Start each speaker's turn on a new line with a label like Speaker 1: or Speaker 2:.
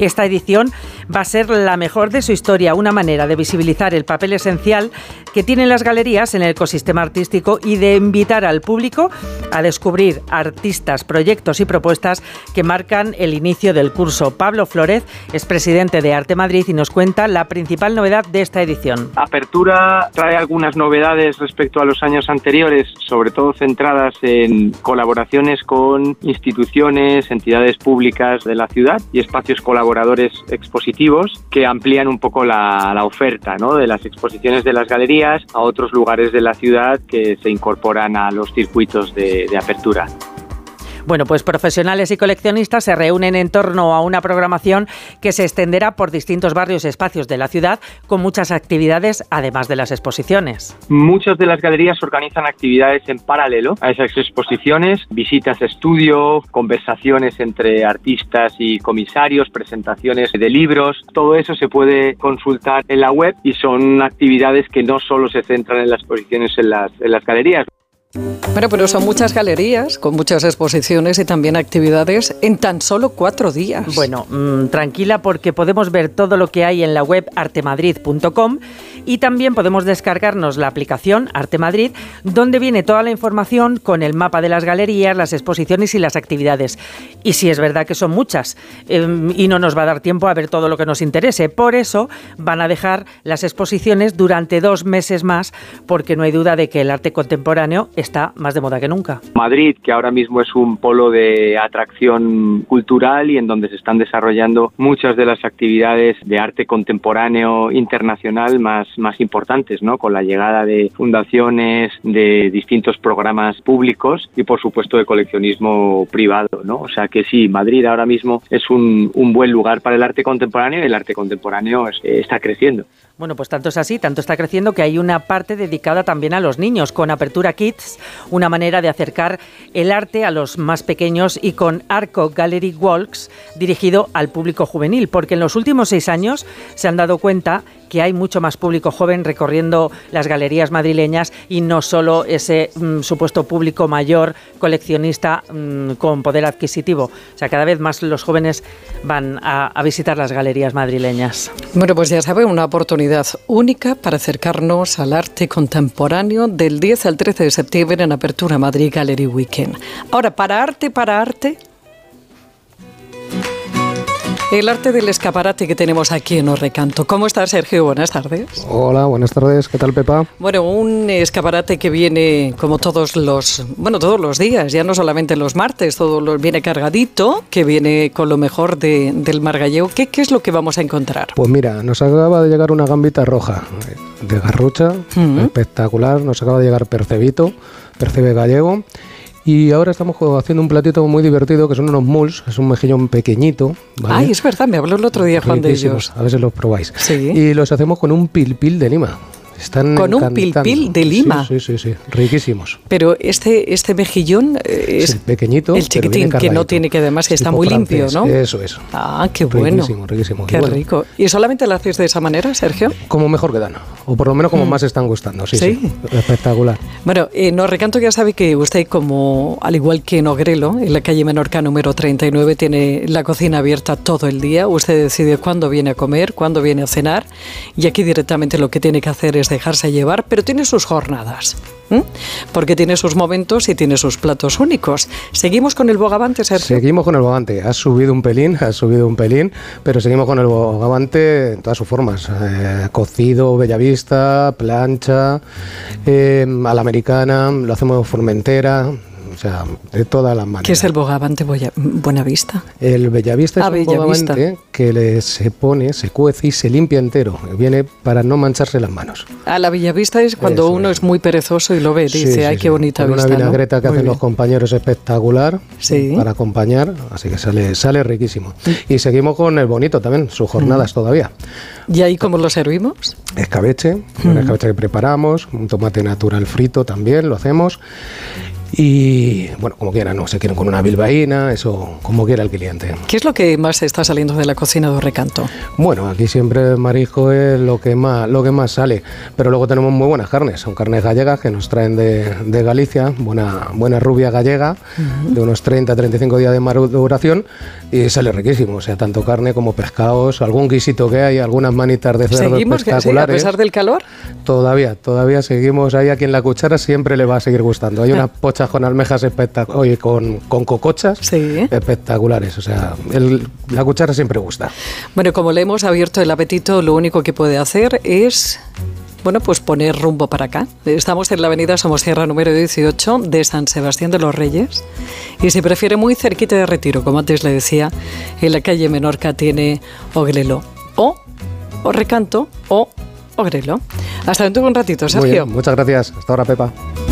Speaker 1: Esta edición va a ser la mejor de su historia, una manera de visibilizar el papel esencial que tienen las galerías en el ecosistema artístico y de invitar al público a descubrir artistas, proyectos y propuestas que marcan el inicio del curso. Pablo Flórez es presidente de Arte Madrid y nos cuenta la principal novedad de esta edición.
Speaker 2: Apertura trae algunas novedades respecto a los años anteriores, sobre todo centradas en colaboraciones con instituciones, entidades públicas de la ciudad y espacios colaboradores expositivos que amplían un poco la oferta, ¿no?, de las exposiciones de las galerías a otros lugares de la ciudad que se incorporan a los circuitos de apertura.
Speaker 1: Bueno, pues profesionales y coleccionistas se reúnen en torno a una programación que se extenderá por distintos barrios y espacios de la ciudad con muchas actividades, además de las exposiciones.
Speaker 2: Muchas de las galerías organizan actividades en paralelo a esas exposiciones, visitas a estudio, conversaciones entre artistas y comisarios, presentaciones de libros. Todo eso se puede consultar en la web y son actividades que no solo se centran en las exposiciones en las galerías.
Speaker 3: Bueno, pero son muchas galerías con muchas exposiciones y también actividades en tan solo 4 días.
Speaker 1: Bueno, tranquila, porque podemos ver todo lo que hay en la web artemadrid.com y también podemos descargarnos la aplicación Arte Madrid, donde viene toda la información con el mapa de las galerías, las exposiciones y las actividades. Y sí, es verdad que son muchas y no nos va a dar tiempo a ver todo lo que nos interese. Por eso van a dejar las exposiciones durante 2 meses más, porque no hay duda de que el arte contemporáneo está más de moda que nunca.
Speaker 2: Madrid, que ahora mismo es un polo de atracción cultural y en donde se están desarrollando muchas de las actividades de arte contemporáneo internacional más importantes, ¿no?, con la llegada de fundaciones, de distintos programas públicos y por supuesto de coleccionismo privado, ¿no? O sea que sí, Madrid ahora mismo es un buen lugar para el arte contemporáneo y el arte contemporáneo está creciendo.
Speaker 1: Bueno, pues tanto es así, tanto está creciendo que hay una parte dedicada también a los niños, con Apertura Kids, una manera de acercar el arte a los más pequeños, y con Arco Gallery Walks, dirigido al público juvenil, porque en los últimos 6 años se han dado cuenta que hay mucho más público joven recorriendo las galerías madrileñas y no solo ese supuesto público mayor, coleccionista con poder adquisitivo. O sea, cada vez más los jóvenes van a visitar las galerías madrileñas.
Speaker 3: Bueno, pues ya saben, una oportunidad única para acercarnos al arte contemporáneo del 10 al 13 de septiembre en Apertura Madrid Gallery Weekend. Ahora, para arte, el arte del escaparate que tenemos aquí en Os-Recanto. ¿Cómo estás, Sergio? Buenas tardes.
Speaker 4: Hola, buenas tardes. ¿Qué tal, Pepa?
Speaker 3: Bueno, un escaparate que viene como todos los días, ya no solamente los martes, viene cargadito, que viene con lo mejor del mar gallego. ¿Qué es lo que vamos a encontrar?
Speaker 4: Pues mira, nos acaba de llegar una gambita roja de Garrucha, espectacular. Nos acaba de llegar percebe gallego. Y ahora estamos haciendo un platito muy divertido que son unos muls, es un mejillón pequeñito, ¿vale?
Speaker 3: Ay, es verdad, me habló el otro día Juan de ellos.
Speaker 4: A ver si los probáis.
Speaker 3: Sí.
Speaker 4: Y los hacemos con un pilpil de Lima. Están
Speaker 3: con
Speaker 4: encantando.
Speaker 3: Un pilpil de Lima.
Speaker 4: Sí, riquísimos.
Speaker 3: Pero este mejillón es
Speaker 4: el pequeñito,
Speaker 3: el chiquitín, que no tiene, que además está muy limpio, ¿no?
Speaker 4: Eso es.
Speaker 3: Ah, qué bueno.
Speaker 4: Riquísimo.
Speaker 3: Qué bueno. Rico. ¿Y solamente lo haces de esa manera, Sergio?
Speaker 4: Como mejor quedan, o por lo menos como más están gustando, sí. Espectacular.
Speaker 3: Bueno, en Os-Recanto ya sabe que usted, como al igual que en Ogrelo, en la calle Menorca número 39, tiene la cocina abierta todo el día. Usted decide cuándo viene a comer, cuándo viene a cenar, y aquí directamente lo que tiene que hacer es dejarse llevar, pero tiene sus jornadas, porque tiene sus momentos y tiene sus platos únicos. ¿Seguimos con el bogavante, Sergio?
Speaker 4: Seguimos con el bogavante. Has subido un pelín, pero seguimos con el bogavante en todas sus formas. Cocido, bellavista, plancha, a la americana, lo hacemos formentera. O sea, de todas las maneras.
Speaker 3: ¿Qué es el bogavante Buenavista?
Speaker 4: El bellavista es un bogavante que se pone, se cuece y se limpia entero. Viene para no mancharse las manos.
Speaker 3: A la bellavista es cuando uno es muy perezoso y lo ve, dice, ay, qué bonita vista,
Speaker 4: una vinagreta, ¿no? Que hacen los compañeros espectacular para acompañar, así que sale riquísimo. Y seguimos con el bonito también, sus jornadas todavía.
Speaker 3: ¿Y ahí cómo lo servimos?
Speaker 4: Escabeche, un escabeche que preparamos, un tomate natural frito también lo hacemos. Y bueno, como quieran, no se quieren con una bilbaína, eso como quiera el cliente.
Speaker 3: ¿Qué es lo que más está saliendo de la cocina de Recanto?
Speaker 4: Bueno, aquí siempre marisco es lo que más sale, pero luego tenemos muy buenas carnes, son carnes gallegas que nos traen de Galicia, buena rubia gallega, de unos 30-35 días de maduración, y sale riquísimo, o sea, tanto carne como pescados, algún guisito que hay, algunas manitas de cerdo espectaculares.
Speaker 3: ¿A pesar del calor?
Speaker 4: Todavía seguimos ahí. A quien la cuchara siempre le va a seguir gustando. Hay unas pochas con almejas espectaculares, con cocochas espectaculares, o sea, la cuchara siempre gusta.
Speaker 3: Bueno, como le hemos abierto el apetito, lo único que puede hacer es... Bueno, pues poner rumbo para acá. Estamos en la avenida Somosierra número 18 de San Sebastián de los Reyes. Y si prefiere, muy cerquita de Retiro, como antes le decía, en la calle Menorca tiene Ogrelo. O Recanto o Ogrelo. Hasta dentro de un ratito, Sergio.
Speaker 4: Muy bien, muchas gracias. Hasta ahora, Pepa.